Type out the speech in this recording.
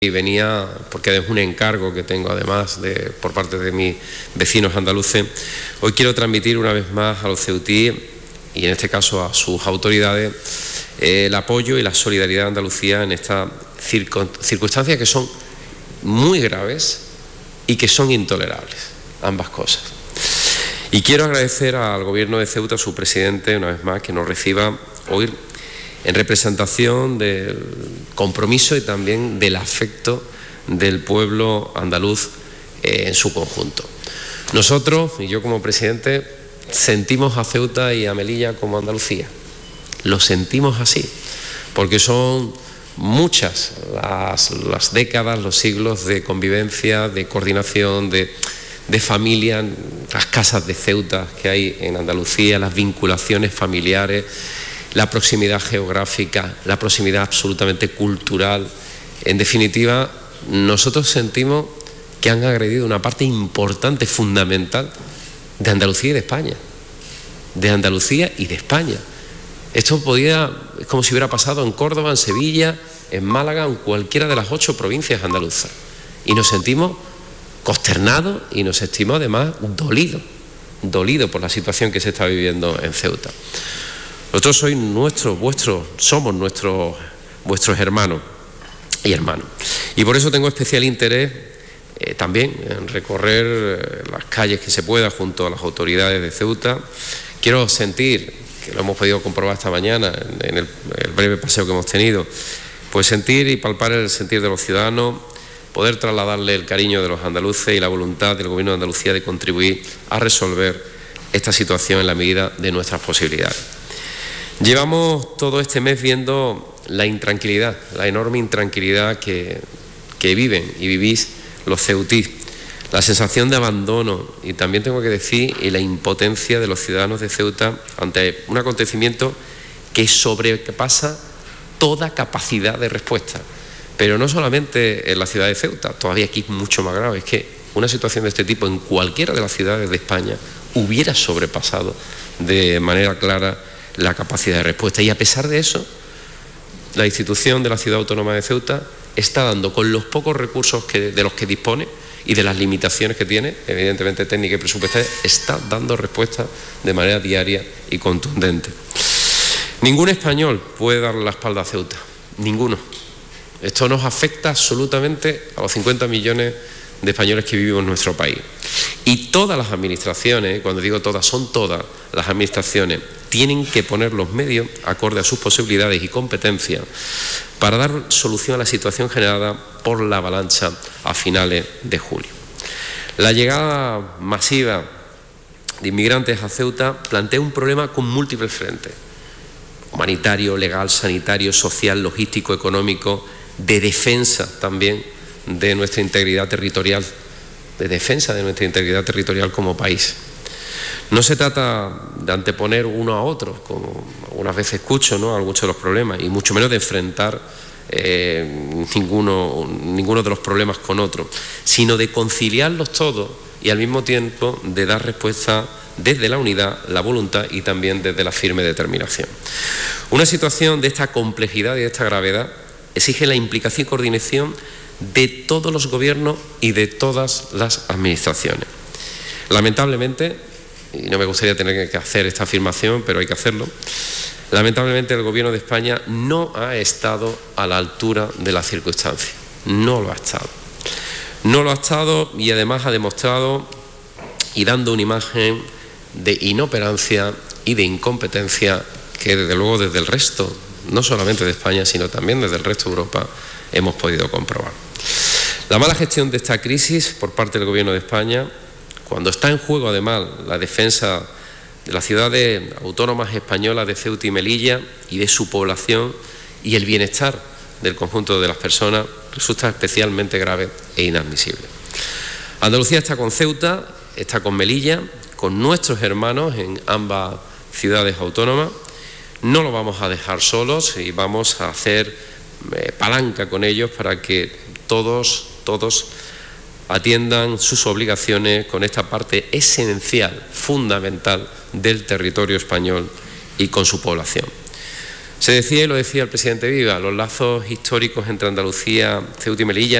Y venía, porque es un encargo que tengo además por parte de mis vecinos andaluces, hoy quiero transmitir una vez más a los ceutíes y en este caso a sus autoridades el apoyo y la solidaridad de Andalucía en estas circunstancias que son muy graves y que son intolerables, ambas cosas. Y quiero agradecer al Gobierno de Ceuta, a su presidente, una vez más, que nos reciba hoy en representación del compromiso y también del afecto del pueblo andaluz en su conjunto. Nosotros, y yo como presidente, sentimos a Ceuta y a Melilla como Andalucía. Lo sentimos así, porque son muchas las décadas, los siglos de convivencia, de coordinación, de familia, las casas de Ceuta que hay en Andalucía, las vinculaciones familiares, la proximidad geográfica, la proximidad absolutamente cultural. En definitiva, nosotros sentimos que han agredido una parte importante, fundamental, de Andalucía y de España. De Andalucía y de España. Esto es como si hubiera pasado en Córdoba, en Sevilla, en Málaga, en cualquiera de las 8 provincias andaluzas. Y nos sentimos consternados y nos sentimos además dolidos por la situación que se está viviendo en Ceuta. Nosotros somos vuestros hermanos y hermanas. Y por eso tengo especial interés también en recorrer las calles que se pueda junto a las autoridades de Ceuta. Quiero sentir, que lo hemos podido comprobar esta mañana en el breve paseo que hemos tenido, pues sentir y palpar el sentir de los ciudadanos, poder trasladarle el cariño de los andaluces y la voluntad del Gobierno de Andalucía de contribuir a resolver esta situación en la medida de nuestras posibilidades. Llevamos todo este mes viendo la intranquilidad, la enorme intranquilidad que viven y vivís los ceutís, la sensación de abandono y también tengo que decir y la impotencia de los ciudadanos de Ceuta ante un acontecimiento que sobrepasa toda capacidad de respuesta. Pero no solamente en la ciudad de Ceuta, todavía aquí es mucho más grave, es que una situación de este tipo en cualquiera de las ciudades de España hubiera sobrepasado de manera clara la capacidad de respuesta. Y a pesar de eso, la institución de la Ciudad Autónoma de Ceuta está dando, con los pocos recursos de los que dispone y de las limitaciones que tiene, evidentemente técnicas y presupuestarias, está dando respuesta de manera diaria y contundente. Ningún español puede darle la espalda a Ceuta, ninguno. Esto nos afecta absolutamente a los 50 millones de españoles que vivimos en nuestro país. Y todas las administraciones, cuando digo todas, son todas las administraciones, tienen que poner los medios acorde a sus posibilidades y competencias para dar solución a la situación generada por la avalancha a finales de julio. La llegada masiva de inmigrantes a Ceuta plantea un problema con múltiples frentes: humanitario, legal, sanitario, social, logístico, económico, de defensa también de nuestra integridad territorial, como país. No se trata de anteponer uno a otro, como algunas veces escucho, ¿no?, a muchos de los problemas, y mucho menos de enfrentar ninguno de los problemas con otro, sino de conciliarlos todos y al mismo tiempo de dar respuesta desde la unidad, la voluntad y también desde la firme determinación. Una situación de esta complejidad y de esta gravedad exige la implicación y coordinación de todos los gobiernos y de todas las administraciones. Lamentablemente, y no me gustaría tener que hacer esta afirmación, pero hay que hacerlo, lamentablemente el Gobierno de España no ha estado a la altura de las circunstancias. No lo ha estado. No lo ha estado y además ha demostrado y dando una imagen de inoperancia y de incompetencia que desde luego desde el resto, no solamente de España, sino también desde el resto de Europa, hemos podido comprobar. La mala gestión de esta crisis por parte del Gobierno de España, cuando está en juego además la defensa de las ciudades autónomas españolas de Ceuta y Melilla y de su población y el bienestar del conjunto de las personas, resulta especialmente grave e inadmisible. Andalucía está con Ceuta, está con Melilla, con nuestros hermanos en ambas ciudades autónomas. No lo vamos a dejar solos y vamos a hacer palanca con ellos para que todos atiendan sus obligaciones con esta parte esencial, fundamental del territorio español y con su población. Se decía, y lo decía el presidente Viva, los lazos históricos entre Andalucía, Ceuta y Melilla